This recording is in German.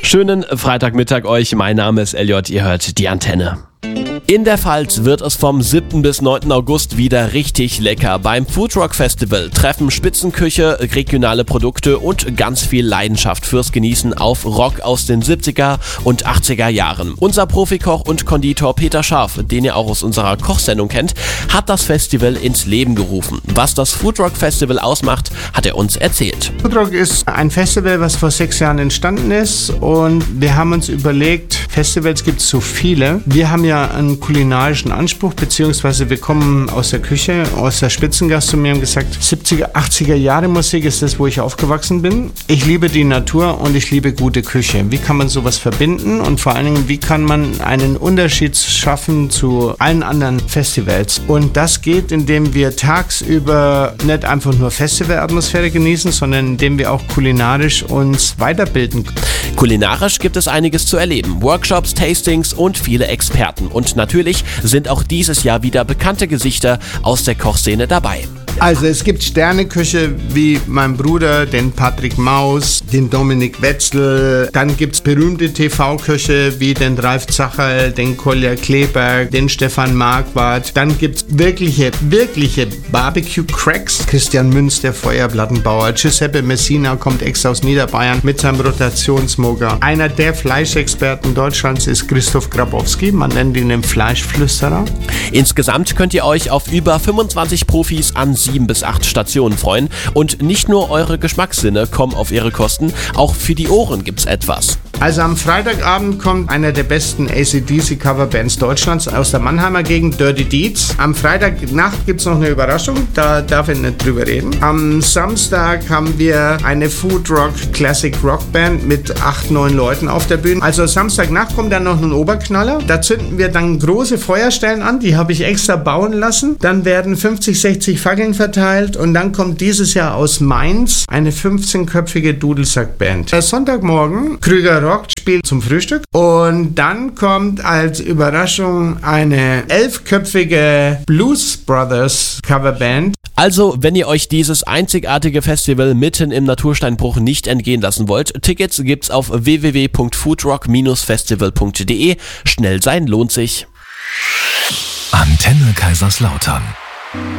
Schönen Freitagmittag euch, mein Name ist Elliot, ihr hört die Antenne. In der Pfalz wird es vom 7. bis 9. August wieder richtig lecker. Beim Foodrock Festival treffen Spitzenküche, regionale Produkte und ganz viel Leidenschaft fürs Genießen auf Rock aus den 70er und 80er Jahren. Unser Profikoch und Konditor Peter Scharf, den ihr auch aus unserer Kochsendung kennt, hat das Festival ins Leben gerufen. Was das Foodrock Festival ausmacht, hat er uns erzählt. Foodrock ist ein Festival, was vor 6 Jahren entstanden ist, und wir haben uns überlegt, Festivals gibt es so viele. Wir haben ja einen kulinarischen Anspruch, beziehungsweise wir kommen aus der Küche, aus der Spitzengastronomie, und gesagt, 70er, 80er Jahre Musik ist das, wo ich aufgewachsen bin. Ich liebe die Natur und ich liebe gute Küche. Wie kann man sowas verbinden und vor allen Dingen, wie kann man einen Unterschied schaffen zu allen anderen Festivals? Und das geht, indem wir tagsüber nicht einfach nur Festivalatmosphäre genießen, sondern indem wir auch kulinarisch uns weiterbilden. Kulinarisch gibt es einiges zu erleben. Workshops, Tastings und viele Experten. Und natürlich sind auch dieses Jahr wieder bekannte Gesichter aus der Kochszene dabei. Also es gibt Sterneküche wie mein Bruder, den Patrick Maus, den Dominik Wetzel. Dann gibt es berühmte TV-Köche wie den Ralf Zacherl, den Kolja Kleberg, den Stefan Marquardt. Dann gibt es wirkliche Barbecue-Cracks. Christian Münz, der Feuerplattenbauer. Giuseppe Messina kommt extra aus Niederbayern mit seinem Rotationsmoker. Einer der Fleischexperten Deutschlands ist Christoph Grabowski. Man nennt ihn den Fleischflüsterer. Insgesamt könnt ihr euch auf über 25 Profis an 7 bis 8 Stationen freuen. Und nicht nur eure Geschmackssinne kommen auf ihre Kosten, auch für die Ohren gibt's etwas. Also am Freitagabend kommt einer der besten AC/DC-Coverbands Deutschlands aus der Mannheimer Gegend, Dirty Deeds. Am Freitagnacht gibt es noch eine Überraschung, da darf ich nicht drüber reden. Am Samstag haben wir eine Foodrock Classic Rock Band mit 8, 9 Leuten auf der Bühne. Also Samstagnacht kommt dann noch ein Oberknaller. Da zünden wir dann große Feuerstellen an, die habe ich extra bauen lassen. Dann werden 50, 60 Fackeln verteilt und dann kommt dieses Jahr aus Mainz eine 15-köpfige Dudelsack-Band. Sonntagmorgen Krüger Rock spielt zum Frühstück und dann kommt als Überraschung eine 11-köpfige Blues Brothers Coverband. Also, wenn ihr euch dieses einzigartige Festival mitten im Natursteinbruch nicht entgehen lassen wollt, Tickets gibt's auf www.foodrock-festival.de. Schnell sein lohnt sich. Antenne Kaiserslautern.